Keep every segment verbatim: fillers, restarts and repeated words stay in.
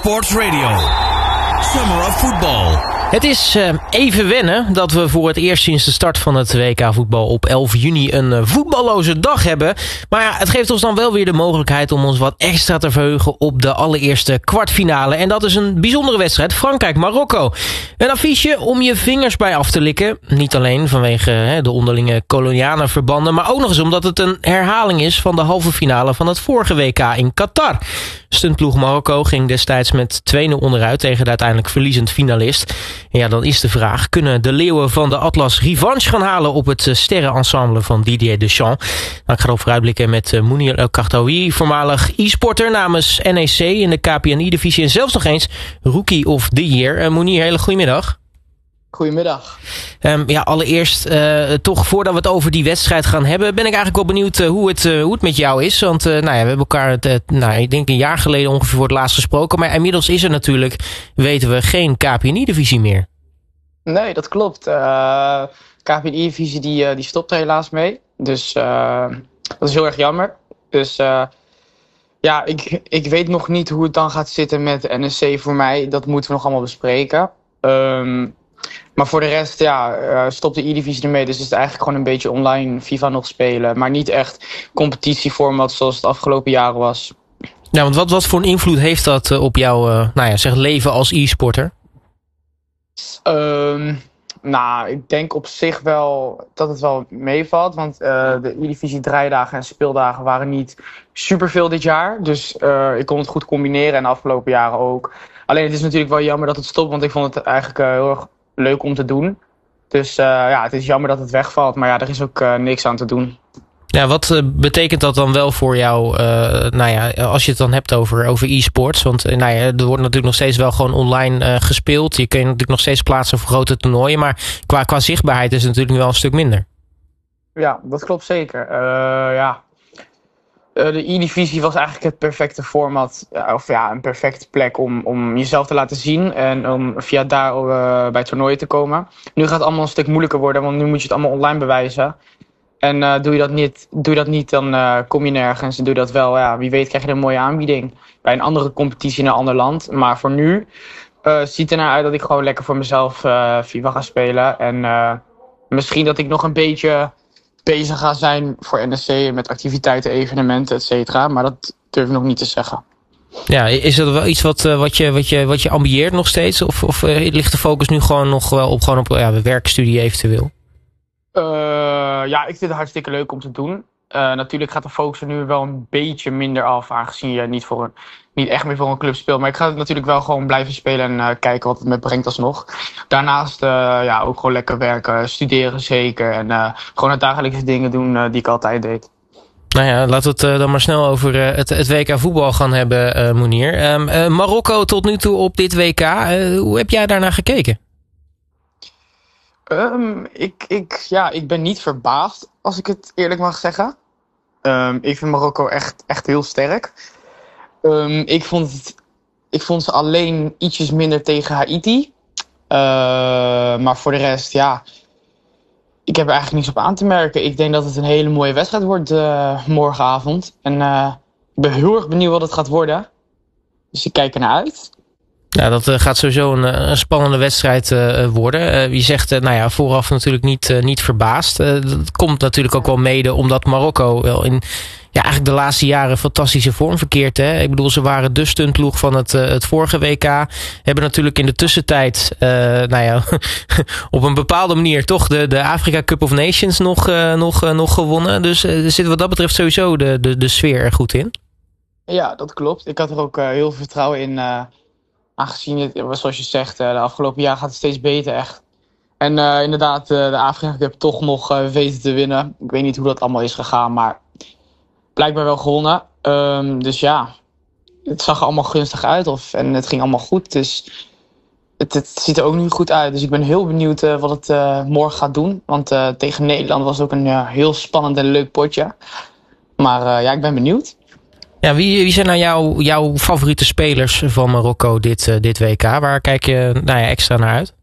Sports Radio. Summer of Football. Het is uh, even wennen dat we voor het eerst sinds de start van het W K voetbal op elf juni een uh, voetballoze dag hebben. Maar ja, het geeft ons dan wel weer de mogelijkheid om ons wat extra te verheugen op de allereerste kwartfinale. En dat is een bijzondere wedstrijd, Frankrijk-Marokko. Een affiche om je vingers bij af te likken. Niet alleen vanwege hè, de onderlinge kolonialenverbanden, maar ook nog eens omdat het een herhaling is van de halve finale van het vorige W K in Qatar. Stuntploeg Marokko ging destijds met twee nul onderuit tegen de uiteindelijk verliezend finalist. En ja, dan is de vraag, kunnen de leeuwen van de Atlas revanche gaan halen op het sterrenensemble van Didier Deschamps? Nou, ik ga erop vooruitblikken met uh, Mounir El Khattaoui, voormalig e-sporter namens N E C in de K P N I-divisie en zelfs nog eens Rookie of the Year. Uh, Mounir, hele goedemiddag. Goedemiddag. Um, ja, allereerst, uh, toch voordat we het over die wedstrijd gaan hebben, ben ik eigenlijk wel benieuwd uh, hoe, het, uh, hoe het met jou is. Want uh, nou ja, we hebben elkaar, het, uh, nou, ik denk een jaar geleden ongeveer voor het laatst gesproken. Maar inmiddels is er natuurlijk, weten we, geen K P N I-divisie meer. Nee, dat klopt. Uh, K P N I-divisie die, uh, die stopt er helaas mee. Dus uh, dat is heel erg jammer. Dus uh, ja, ik, ik weet nog niet hoe het dan gaat zitten met de N E C voor mij. Dat moeten we nog allemaal bespreken. Um, Maar voor de rest, ja, uh, stopt de E-divisie ermee. Dus is het eigenlijk gewoon een beetje online FIFA nog spelen. Maar niet echt competitieformat zoals het afgelopen jaren was. Ja, want wat, wat voor een invloed heeft dat uh, op jouw uh, nou ja, zeg leven als e-sporter? Um, nou, ik denk op zich wel dat het wel meevalt. Want uh, de E-divisie draaidagen en speeldagen waren niet superveel dit jaar. Dus uh, ik kon het goed combineren en de afgelopen jaren ook. Alleen het is natuurlijk wel jammer dat het stopt. Want ik vond het eigenlijk uh, heel erg leuk om te doen. Dus uh, ja, het is jammer dat het wegvalt. Maar ja, er is ook uh, niks aan te doen. Ja, wat uh, betekent dat dan wel voor jou, uh, nou ja, als je het dan hebt over, over e-sports? Want uh, nou ja, er wordt natuurlijk nog steeds wel gewoon online uh, gespeeld. Je kun je natuurlijk nog steeds plaatsen voor grote toernooien. Maar qua, qua zichtbaarheid is het natuurlijk nu wel een stuk minder. Ja, dat klopt zeker. Uh, ja. Uh, de E-divisie was eigenlijk het perfecte format. Uh, of ja, een perfecte plek om, om jezelf te laten zien. En om via daar uh, bij toernooien te komen. Nu gaat het allemaal een stuk moeilijker worden. Want nu moet je het allemaal online bewijzen. En uh, doe je dat niet, doe je dat niet dan uh, kom je nergens. En doe je dat wel, ja, wie weet krijg je een mooie aanbieding. Bij een andere competitie in een ander land. Maar voor nu uh, ziet er naar uit dat ik gewoon lekker voor mezelf uh, FIFA ga spelen. En uh, misschien dat ik nog een beetje bezig ga zijn voor N E C met activiteiten, evenementen, et cetera. Maar dat durf ik nog niet te zeggen. Ja, is dat wel iets wat, uh, wat, je, wat, je, wat je ambieert nog steeds? Of, of uh, ligt de focus nu gewoon nog wel op, gewoon op ja, werkstudie eventueel? Uh, ja, ik vind het hartstikke leuk om te doen. Uh, natuurlijk gaat de focus er nu wel een beetje minder af, aangezien je niet, voor een, niet echt meer voor een club speelt. Maar ik ga het natuurlijk wel gewoon blijven spelen en uh, kijken wat het me brengt alsnog. Daarnaast uh, ja, ook gewoon lekker werken, studeren zeker. En uh, gewoon het dagelijkse dingen doen uh, die ik altijd deed. Nou ja, laten we het uh, dan maar snel over uh, het, het W K voetbal gaan hebben, uh, Mounir. Um, uh, Marokko tot nu toe op dit W K, uh, hoe heb jij daarnaar gekeken? Um, ik, ik, ja, ik ben niet verbaasd, als ik het eerlijk mag zeggen. Um, ik vind Marokko echt, echt heel sterk. Um, ik, vond het, ik vond ze alleen ietsjes minder tegen Haiti. Uh, maar voor de rest, ja, ik heb er eigenlijk niets op aan te merken. Ik denk dat het een hele mooie wedstrijd wordt uh, morgenavond. En uh, ik ben heel erg benieuwd wat het gaat worden. Dus ik kijk er naar uit. Ja, dat uh, gaat sowieso een, een spannende wedstrijd uh, worden. Uh, je zegt, uh, nou ja, vooraf natuurlijk niet, uh, niet verbaasd. Uh, dat komt natuurlijk ook wel mede omdat Marokko wel in ja, eigenlijk de laatste jaren fantastische vorm verkeert. Hè? Ik bedoel, ze waren de stuntploeg van het, uh, het vorige W K. Hebben natuurlijk in de tussentijd, uh, nou ja, op een bepaalde manier toch de, de Afrika Cup of Nations nog, uh, nog, uh, nog gewonnen. Dus uh, er zit wat dat betreft sowieso de, de, de sfeer er goed in. Ja, dat klopt. Ik had er ook uh, heel veel vertrouwen in. Uh, aangezien het, zoals je zegt, uh, de afgelopen jaar gaat het steeds beter echt. En uh, inderdaad, uh, de Afrika Cup toch nog uh, weten te winnen. Ik weet niet hoe dat allemaal is gegaan, maar blijkbaar wel gewonnen. Um, dus ja, het zag er allemaal gunstig uit of, en het ging allemaal goed. Dus het, het ziet er ook nu goed uit. Dus ik ben heel benieuwd uh, wat het uh, morgen gaat doen. Want uh, tegen Nederland was het ook een uh, heel spannend en leuk potje. Maar uh, ja, ik ben benieuwd. Ja, wie, wie zijn nou jouw, jouw favoriete spelers van Marokko dit, uh, dit W K? Waar kijk je nou ja, extra naar uit?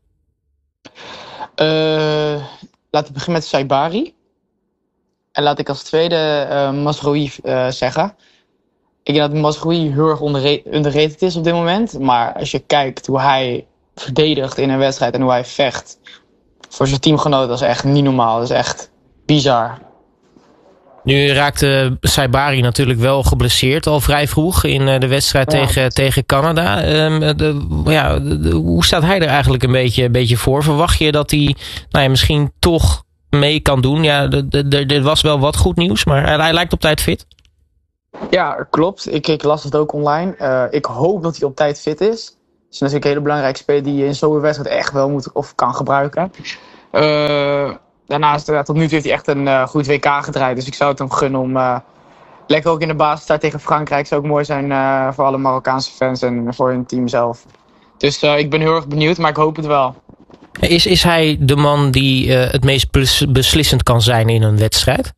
Uh, laten we beginnen met Saibari. En laat ik als tweede uh, Mazraoui uh, zeggen. Ik denk dat Mazraoui heel erg onderra- underrated is op dit moment. Maar als je kijkt hoe hij verdedigt in een wedstrijd en hoe hij vecht voor zijn teamgenoten, dat is echt niet normaal. Dat is echt bizar. Nu raakte Saibari natuurlijk wel geblesseerd al vrij vroeg in de wedstrijd ja. tegen, tegen Canada. Um, de, ja, de, de, hoe staat hij er eigenlijk een beetje, een beetje voor? Verwacht je dat hij nou ja, misschien toch mee kan doen? Ja, er was wel wat goed nieuws, maar hij, hij lijkt op tijd fit. Ja, klopt. Ik, ik las het ook online. Uh, ik hoop dat hij op tijd fit is. Het is natuurlijk een hele belangrijke speler die je in zo'n wedstrijd echt wel moet of kan gebruiken. Uh, daarnaast, uh, tot nu toe heeft hij echt een uh, goed W K gedraaid. Dus ik zou het hem gunnen om uh, lekker ook in de basis te staan tegen Frankrijk. Zou ook mooi zijn uh, voor alle Marokkaanse fans en voor hun team zelf. Dus uh, ik ben heel erg benieuwd, maar ik hoop het wel. Is, is hij de man die uh, het meest beslissend kan zijn in een wedstrijd?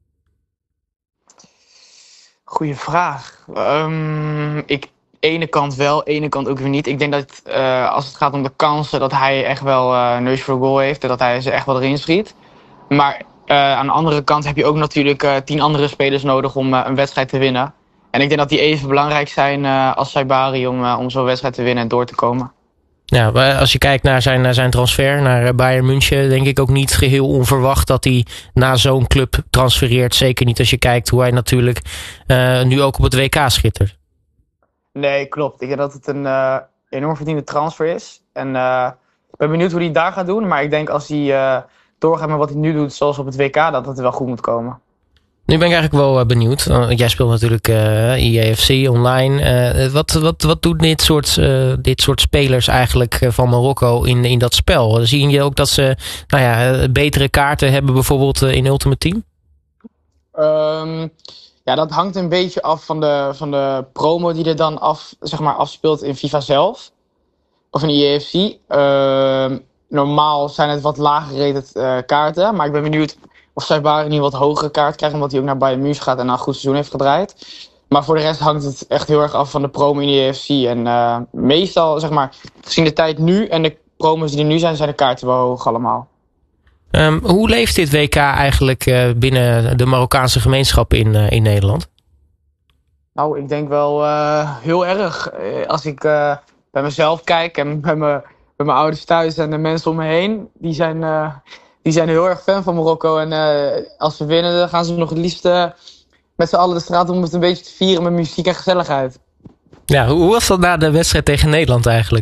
Goeie vraag. Um, ik, ene kant wel, ene kant ook weer niet. Ik denk dat uh, als het gaat om de kansen, dat hij echt wel uh, neus voor goal heeft. En dat hij ze echt wel erin schiet. Maar uh, aan de andere kant heb je ook natuurlijk uh, tien andere spelers nodig om uh, een wedstrijd te winnen. En ik denk dat die even belangrijk zijn uh, als Saibari om, uh, om zo'n wedstrijd te winnen en door te komen. Ja, als je kijkt naar zijn, naar zijn transfer naar Bayern München, denk ik ook niet geheel onverwacht dat hij naar zo'n club transfereert. Zeker niet als je kijkt hoe hij natuurlijk uh, nu ook op het W K schittert. Nee, klopt. Ik denk dat het een uh, enorm verdiende transfer is. En uh, ik ben benieuwd hoe hij daar gaat doen. Maar ik denk als hij uh, doorgaat met wat hij nu doet, zoals op het W K, dat het wel goed moet komen. Nu ben ik eigenlijk wel benieuwd. Jij speelt natuurlijk uh, I A F C online. Uh, wat, wat, wat doet dit soort, uh, dit soort spelers eigenlijk van Marokko in, in dat spel? Zie je ook dat ze nou ja, betere kaarten hebben bijvoorbeeld in Ultimate Team? Um, ja, dat hangt een beetje af van de, van de promo die er dan af, zeg maar, afspeelt in FIFA zelf. Of in I A F C. Uh, normaal zijn het wat lager rated uh, kaarten. Maar ik ben benieuwd of Saibari nu wat hogere kaart krijgt, omdat hij ook naar Bayern München gaat en een goed seizoen heeft gedraaid. Maar voor de rest hangt het echt heel erg af van de promo in de I A F C. En uh, meestal, zeg maar, gezien de tijd nu en de promos die er nu zijn, zijn de kaarten wel hoog allemaal. Um, hoe leeft dit W K eigenlijk uh, binnen de Marokkaanse gemeenschap in, uh, in Nederland? Nou, ik denk wel uh, heel erg. Als ik uh, bij mezelf kijk en bij, me, bij mijn ouders thuis en de mensen om me heen, die zijn... Uh, Die zijn heel erg fan van Marokko. En uh, als we winnen, dan gaan ze nog het liefst uh, met z'n allen de straat om het een beetje te vieren met muziek en gezelligheid. Ja, hoe was dat na de wedstrijd tegen Nederland eigenlijk?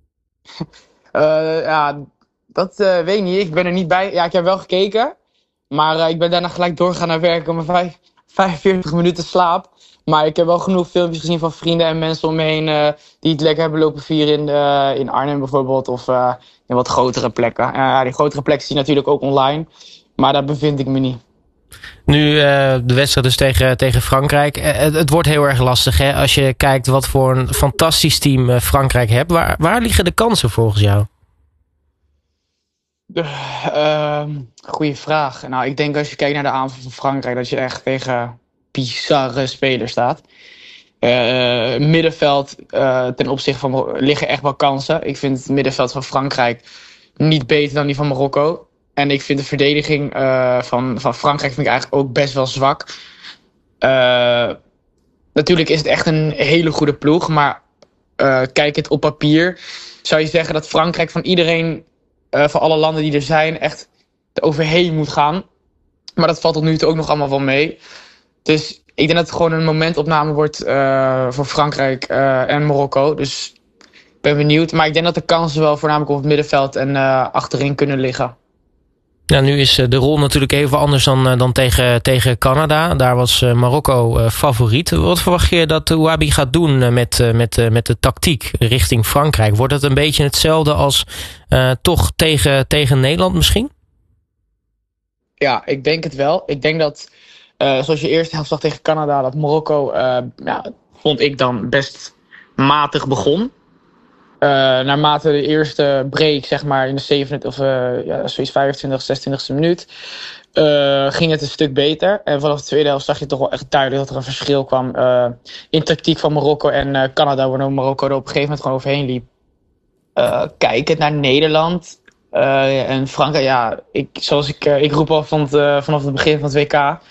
uh, ja, dat uh, weet ik niet. Ik ben er niet bij. Ja, ik heb wel gekeken. Maar uh, ik ben daarna gelijk doorgegaan naar werk om mijn vijfenveertig minuten slaap. Maar ik heb wel genoeg filmpjes gezien van vrienden en mensen om me heen uh, die het lekker hebben lopen vieren in, uh, in Arnhem bijvoorbeeld. Of uh, in wat grotere plekken. Uh, die grotere plekken zie je natuurlijk ook online. Maar daar bevind ik me niet. Nu uh, de wedstrijd dus tegen, tegen Frankrijk. Uh, het, het wordt heel erg lastig, hè? Als je kijkt wat voor een fantastisch team uh, Frankrijk hebt. Waar, waar liggen de kansen volgens jou? Uh, uh, goeie vraag. Nou, ik denk als je kijkt naar de aanval van Frankrijk, dat je echt tegen bizarre spelers staat. Uh, middenveld uh, ten opzichte van liggen echt wel kansen. Ik vind het middenveld van Frankrijk niet beter dan die van Marokko. En ik vind de verdediging uh, van, van Frankrijk vind ik eigenlijk ook best wel zwak. Uh, natuurlijk is het echt een hele goede ploeg. Maar uh, kijk het op papier, zou je zeggen dat Frankrijk van iedereen, uh, van alle landen die er zijn, echt er overheen moet gaan. Maar dat valt tot nu toe ook nog allemaal wel mee. Dus ik denk dat het gewoon een momentopname wordt uh, voor Frankrijk uh, en Marokko. Dus ik ben benieuwd. Maar ik denk dat de kansen wel voornamelijk op het middenveld en uh, achterin kunnen liggen. Ja, nu is de rol natuurlijk even anders dan, dan tegen, tegen Canada. Daar was Marokko uh, favoriet. Wat verwacht je dat Ouabi gaat doen met, uh, met, uh, met de tactiek richting Frankrijk? Wordt het een beetje hetzelfde als uh, toch tegen, tegen Nederland misschien? Ja, ik denk het wel. Ik denk dat, uh, zoals je eerste helft zag tegen Canada, dat Marokko, uh, ja, vond ik dan best matig begon. Uh, naarmate de eerste break, zeg maar, in de zevenentwintigste of uh, ja, zoiets vijfentwintigste, zesentwintigste minuut, uh, ging het een stuk beter. En vanaf de tweede helft zag je toch wel echt duidelijk dat er een verschil kwam uh, in tactiek van Marokko en uh, Canada, waardoor Marokko er op een gegeven moment gewoon overheen liep. Uh, kijkend naar Nederland uh, en Frankrijk, ja, ik, zoals ik, uh, ik roep al van het, uh, vanaf het begin van het W K,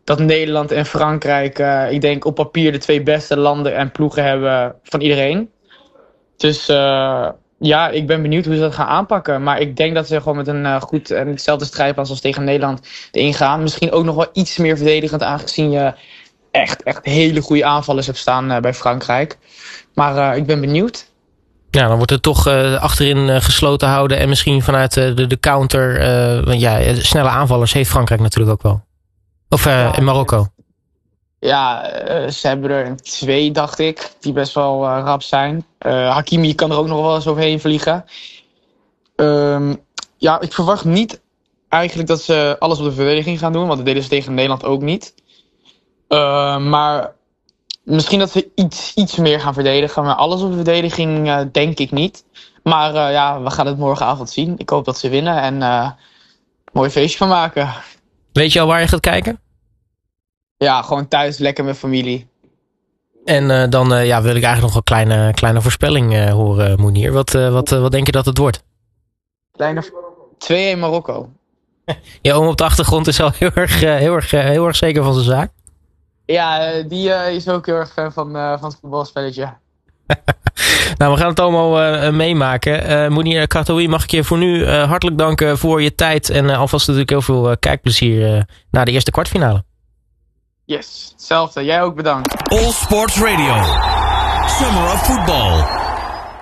dat Nederland en Frankrijk, uh, ik denk op papier de twee beste landen en ploegen hebben van iedereen. Dus uh, ja, ik ben benieuwd hoe ze dat gaan aanpakken. Maar ik denk dat ze gewoon met een uh, goed en hetzelfde strijdplan als tegen Nederland erin gaan. Misschien ook nog wel iets meer verdedigend, aangezien je echt, echt hele goede aanvallers hebt staan uh, bij Frankrijk. Maar uh, ik ben benieuwd. Ja, dan wordt het toch uh, achterin uh, gesloten houden en misschien vanuit uh, de, de counter. Uh, want ja, snelle aanvallers heeft Frankrijk natuurlijk ook wel. Of uh, ja, in Marokko. Ja, uh, ze hebben er twee, dacht ik, die best wel uh, rap zijn. Uh, Hakimi kan er ook nog wel eens overheen vliegen. Um, ja, ik verwacht niet eigenlijk dat ze alles op de verdediging gaan doen, want dat deden ze tegen Nederland ook niet. Uh, maar misschien dat ze iets, iets meer gaan verdedigen, maar alles op de verdediging uh, denk ik niet. Maar uh, ja, we gaan het morgenavond zien. Ik hoop dat ze winnen en uh, een mooi feestje van maken. Weet je al waar je gaat kijken? Ja, gewoon thuis, lekker met familie. En uh, dan uh, ja, wil ik eigenlijk nog een kleine, kleine voorspelling uh, horen, Mounir. Wat, uh, wat, uh, wat denk je dat het wordt? Kleine twee-een Marokko. Je oom op de achtergrond is al heel erg, uh, heel erg, uh, heel erg zeker van zijn zaak. Ja, die uh, is ook heel erg fan van, uh, van het voetbalspelletje. Nou, we gaan het allemaal uh, meemaken. Uh, Mounir Khattaoui, mag ik je voor nu uh, hartelijk danken voor je tijd. En uh, alvast natuurlijk heel veel uh, kijkplezier uh, naar de eerste kwartfinale. Yes, hetzelfde. Jij ook bedankt. All Sports Radio. Summer of Football.